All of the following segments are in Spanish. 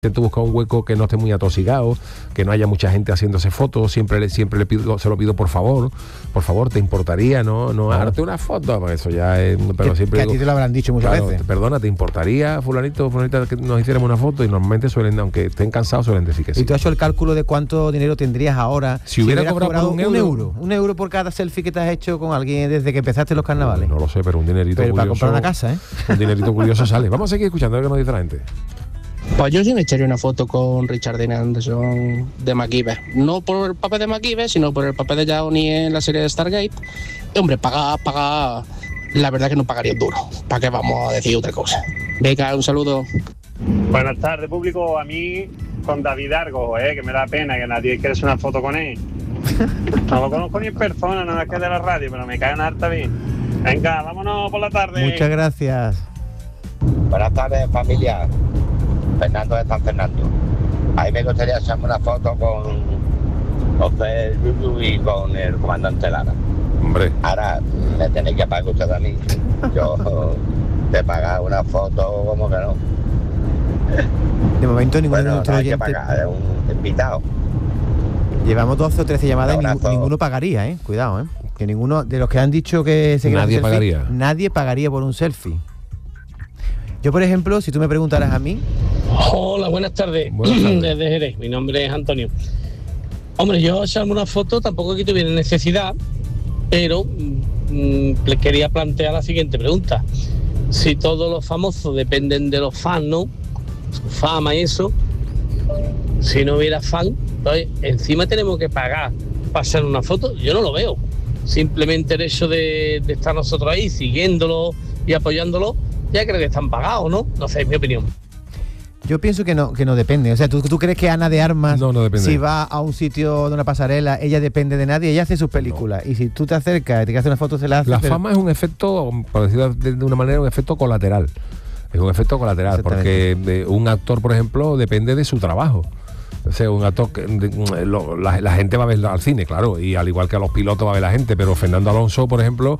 Intento buscar un hueco que no esté muy atosigado, que no haya mucha gente haciéndose fotos. Siempre le pido, se lo pido por favor, ¿te importaría no darte una foto? Pues eso ya es, pero siempre que a ti te lo habrán dicho muchas veces. Perdona, ¿te importaría, fulanita, que nos hiciéramos una foto? Y normalmente suelen, aunque estén cansados, suelen decir que sí. ¿Y tú has hecho el cálculo de cuánto dinero tendrías ahora si hubiera cobrado un euro por cada selfie que te has hecho con alguien desde que empezaste los carnavales? No lo sé, pero un dinerito curioso. Para comprar una casa, un dinerito curioso sale. Vamos a seguir escuchando a ver qué nos dice la gente. Pues yo sí me echaría una foto con Richard Dean Anderson de MacGyver. No por el papel de MacGyver, sino por el papel de Downey en la serie de Stargate. Y, hombre, pagar, la verdad que no pagaría duro. ¿Para qué vamos a decir otra cosa? Venga, un saludo. Buenas tardes, público. A mí, con David Argo, que me da pena que nadie quiera hacer una foto con él. No lo conozco ni en persona, no es que es de la radio, pero me caen harta bien. Venga, vámonos por la tarde. Muchas gracias. Buenas tardes, familia. Fernando de San Fernando. A mí me gustaría hacerme una foto con José Yuyu y con el comandante Lara. Hombre. Ahora me tenéis que pagar usted a mí. Yo te pagar una foto como que no. De momento ninguno de no nuestros hay que oyentes pagar, es un invitado. Llevamos 12 o 13 llamadas y ninguno pagaría, cuidado, que ninguno de los que han dicho que se nadie selfie, pagaría. Nadie pagaría por un selfie. Yo, por ejemplo, si tú me preguntaras a mí... Hola, buenas tardes. Desde Jerez, mi nombre es Antonio. Hombre, yo echarme una foto tampoco aquí tuviera necesidad, pero le quería plantear la siguiente pregunta. Si todos los famosos dependen de los fans, ¿no? Su fama y eso, si no hubiera fan, pues encima tenemos que pagar para hacer una foto. Yo no lo veo. Simplemente el hecho de estar nosotros ahí siguiéndolo y apoyándolo, ya creo que están pagados, ¿no? No sé, es mi opinión. Yo pienso que no depende. O sea, ¿tú crees que Ana de Armas, no depende. Si va a un sitio de una pasarela, ella depende de nadie? Ella hace sus películas. No. Y si tú te acercas y te quieres hacer una foto, se la hace. La fama es un efecto, por decirlo de una manera, un efecto colateral. Es un efecto colateral, porque un actor, por ejemplo, depende de su trabajo. O sea, un actor la gente va a verlo al cine, claro, y al igual que a los pilotos va a ver la gente, pero Fernando Alonso, por ejemplo,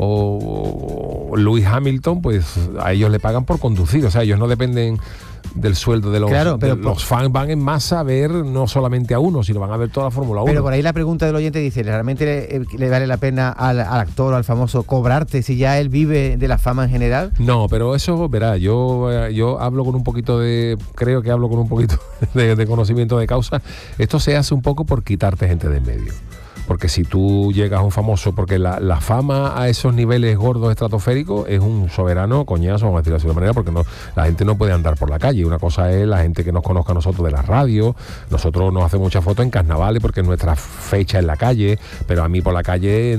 o Lewis Hamilton, pues a ellos le pagan por conducir. O sea, ellos no dependen del sueldo de los, claro, pero los fans van en masa a ver no solamente a uno, sino van a ver toda la Fórmula 1. Pero por ahí la pregunta del oyente dice, ¿realmente le vale la pena al actor o al famoso cobrarte si ya él vive de la fama en general? No, pero eso, verá, yo hablo con un poquito de, creo que hablo con un poquito de conocimiento de causa. Esto se hace un poco por quitarte gente de en medio. Porque si tú llegas a un famoso, porque la fama a esos niveles gordos estratosféricos es un soberano coñazo, vamos a decirlo de alguna manera, porque la gente no puede andar por la calle. Una cosa es la gente que nos conozca a nosotros de la radio. Nosotros nos hacemos muchas fotos en carnavales porque es nuestra fecha en la calle, pero a mí por la calle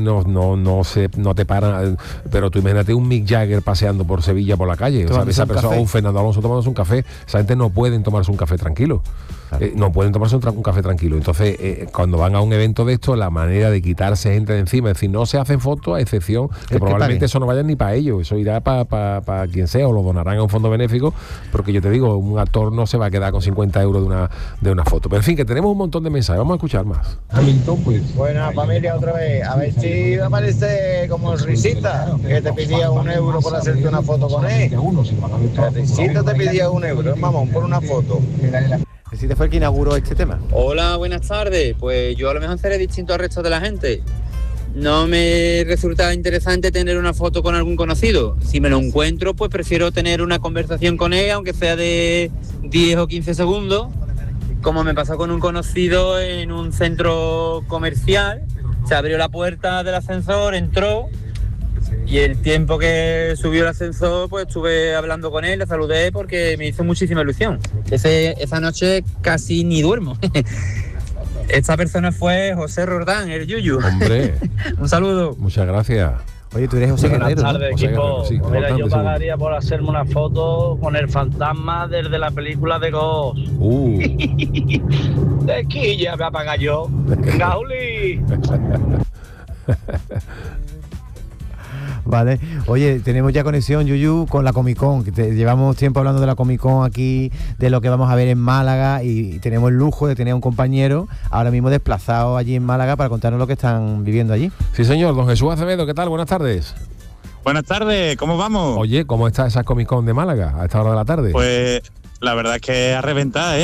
no te paran. Pero tú imagínate un Mick Jagger paseando por Sevilla por la calle, o sea, esa persona, o un Fernando Alonso tomándose un café. Esa gente no pueden tomarse un café tranquilo. No pueden tomarse un café tranquilo. Entonces, cuando van a un evento de esto, la manera de quitarse gente de encima, es decir, no se hacen fotos, a excepción que probablemente eso no vaya ni para ellos, eso irá para quien sea, o lo donarán a un fondo benéfico, porque yo te digo, un actor no se va a quedar con 50 euros de una foto. Pero en fin, que tenemos un montón de mensajes, vamos a escuchar más. Buena familia, otra vez, a ver si aparece como Risita, que te pedía 1 euro por hacerte una foto con él. Risita te pedía 1 euro, mamón, por una foto. Si te fue el que inauguró este tema. Hola, buenas tardes. Pues yo a lo mejor seré distinto al resto de la gente. No me resulta interesante tener una foto con algún conocido. Si me lo encuentro, pues prefiero tener una conversación con él, aunque sea de 10 o 15 segundos, como me pasó con un conocido en un centro comercial. Se abrió la puerta del ascensor, entró, y el tiempo que subió el ascensor, pues estuve hablando con él, le saludé porque me hizo muchísima ilusión. Esa noche casi ni duermo. Esta persona fue José Roldán, el Yuyu. Hombre. Un saludo. Muchas gracias. Oye, tú eres José Guerrero. Buenas tardes, José equipo. Guerrero, sí, Mira, yo pagaría por hacerme una foto con el fantasma desde la película de Ghost. De aquí ya voy a pagar yo. Venga, Juli. Vale, oye, tenemos ya conexión, Yuyu, con la Comic Con, llevamos tiempo hablando de la Comic Con aquí, de lo que vamos a ver en Málaga, y tenemos el lujo de tener a un compañero ahora mismo desplazado allí en Málaga para contarnos lo que están viviendo allí. Sí, señor, don Jesús Acevedo, ¿qué tal? Buenas tardes. Buenas tardes, ¿cómo vamos? Oye, ¿cómo está esa Comic Con de Málaga a esta hora de la tarde? Pues la verdad es que a reventar,